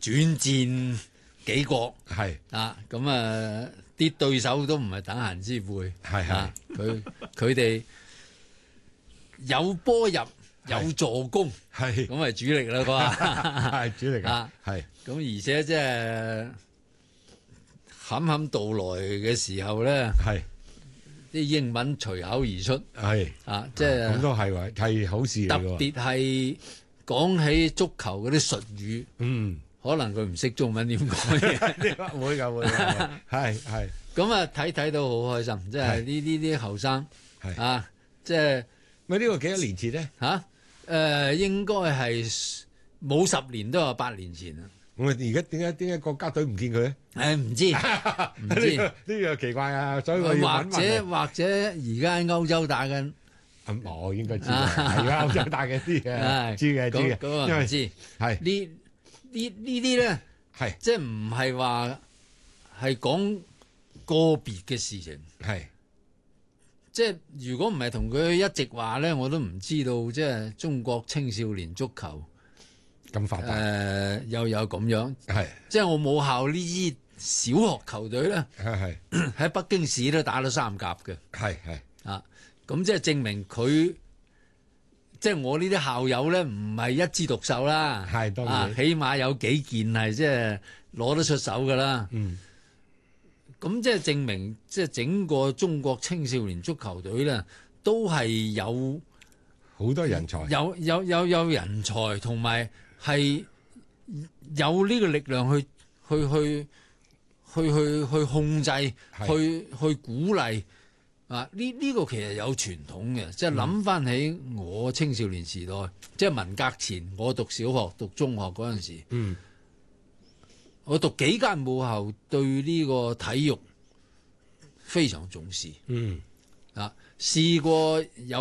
轉戰幾國係啊，咁啊啲對手都唔係等閒之輩， 係啊，佢哋有波入有助攻， 係咁係主力啦啩， 係主力啊，係咁而且即係冚到來嘅時候咧， 係啲英文隨口而出係啊，即係咁都係喎，係好事特嚟㗎喎。 別係講起足球嗰啲術語， 嗯， 可能佢唔識中文點講嘢， 會㗎，係咁啊睇到好開心，即係呢啲後生係啊，即係咪呢個幾多年前咧？ 應該係冇10年都有8年前啦。 我而家點解國家隊唔見佢咧？ 唔知唔知呢個奇怪啊！所以我要問問或者而家喺歐洲打緊， 我應該知嘅，係啊，歐洲打緊啲嘅，知嘅， 咁因為唔知係呢啲咧， 係即係唔係話係講個別嘅事情， 係即係如果唔係同佢一直話咧，我都唔知道即係中國青少年足球咁發達， 又有咁樣， 係即係我母校呢支小學球隊咧， 係喺北京市都打到3甲嘅， 係啊，咁即係證明佢即係我呢啲校友咧，唔係一枝獨秀啦， 係當然起碼有幾件係即係攞得出手噶啦。 嗯， 咁即係證明，即係整個中國青少年足球隊咧，都係有好多人才， 有人才，同埋係有呢個力量去控制，去鼓勵啊！呢個其實有傳統嘅，即係諗翻起我青少年時代，即係文革前，我讀小學、讀中學嗰陣時，我讀幾間母校對呢個體育非常重視。試過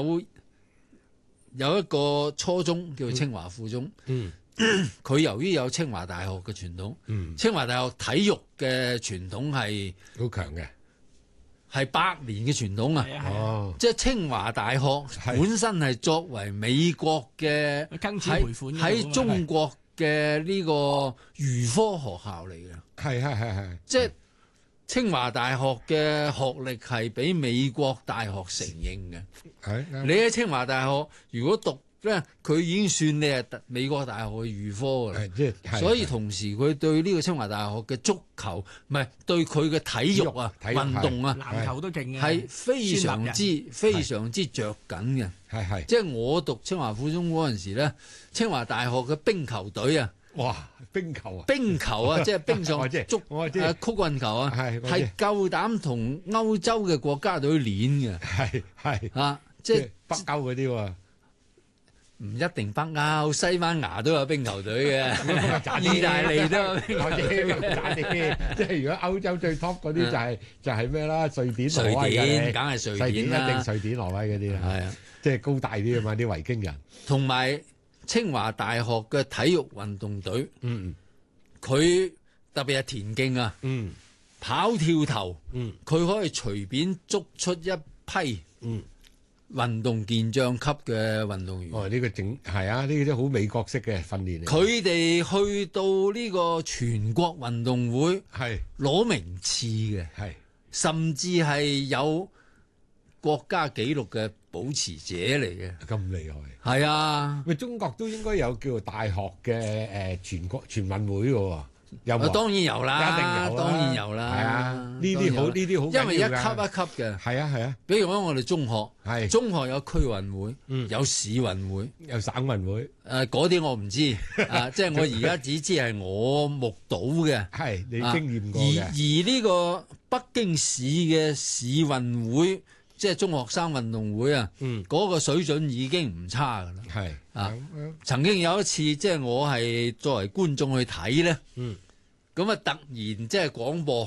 有一個初中叫做清華附中，佢由於有清華大學嘅傳統，清華大學體育嘅傳統係好強嘅， 係100年嘅傳統啊！ 哦， 即係清華大學本身係作為美國嘅喺中國嘅呢個預科學校嚟嘅， 係， 即係清華大學嘅學歷係俾美國大學承認嘅。你喺清華大學如果讀咧，佢已經算你係美國大學嘅預科㗎啦。所以同時佢對呢個清華大學嘅足球，唔係對佢嘅體育啊、運動啊、 籃球都勁嘅， 係非常之着緊嘅。即係我讀清華附中嗰陣時咧，清華大學嘅冰球隊啊， 哇！冰球啊， 即係冰上足曲棍球啊，係夠膽同歐洲嘅國家隊練嘅，即係北歐嗰啲喎。 唔一定北歐，西班牙都有冰球隊嘅，意大利都有冰球隊。 即係如果歐洲最 top 嗰啲就係咩啦？瑞典、挪威嘅， 梗係瑞典啦， 一定瑞典、挪威嗰啲啦。係啊，即係高大啲啊嘛，啲維京人。同埋清華大學嘅體育運動隊，佢特別係田徑啊，跑跳投，佢可以隨便捉出一批，運動健將級嘅運動員。 呢個係啊，呢個都好美國式嘅訓練嚟。 佢哋去到呢個全國運動會係攞名次嘅，甚至係有國家紀錄嘅保持者嚟嘅。 咁厲害。係啊，咪中國都應該有叫做大學嘅全國全運會嘅喎。 當然有啦， 一定有， 當然有啦。 係啊，呢啲好因為一級一級嘅。 係啊。 比如講我哋中學，中學有區運會，有市運會， 有省運會。 嗰啲我唔知，即係我而家只知係我目睹嘅。 係你經驗過嘅。 而呢個北京市嘅市運會，即係中學生運動會啊，嗰個水準已經唔差㗎啦。係曾經有一次，即係我係作為觀眾去睇咧。咁啊！突然即係廣播，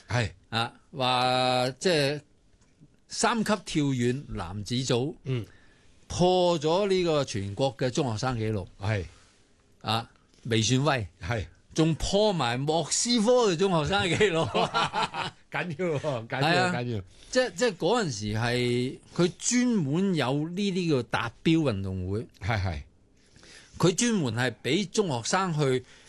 話即係3級跳遠男子組，破咗呢個全國嘅中學生紀錄，微算威，仲破埋莫斯科嘅中學生紀錄， 緊要喎，緊要。 即係嗰陣時係佢專門有呢啲叫達標運動會，佢專門係俾中學生去